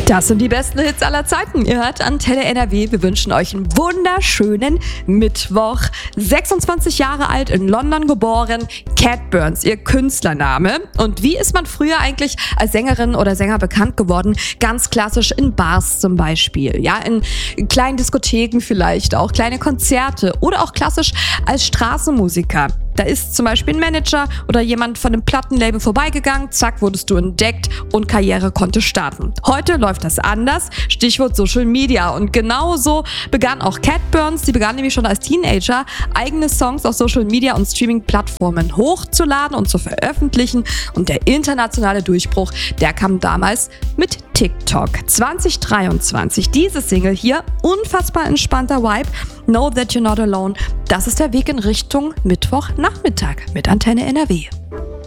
Das sind die besten Hits aller Zeiten. Ihr hört Antenne NRW. Wir wünschen euch einen wunderschönen Mittwoch. 26 Jahre alt, in London geboren, Cat Burns, ihr Künstlername. Und wie ist man früher eigentlich als Sängerin oder Sänger bekannt geworden? Ganz klassisch in Bars zum Beispiel, ja, in kleinen Diskotheken vielleicht auch, kleine Konzerte oder auch klassisch als Straßenmusiker. Da ist zum Beispiel ein Manager oder jemand von einem Plattenlabel vorbeigegangen, zack, wurdest du entdeckt und Karriere konnte starten. Heute läuft das anders, Stichwort Social Media. Und genauso begann auch Cat Burns, die begann nämlich schon als Teenager, eigene Songs auf Social Media und Streaming-Plattformen hochzuladen und zu veröffentlichen. Und der internationale Durchbruch, der kam damals mit TikTok. 2023, diese Single hier, unfassbar entspannter Vibe, Know That You're Not Alone. Das ist der Weg in Richtung Mittwochnachmittag mit Antenne NRW.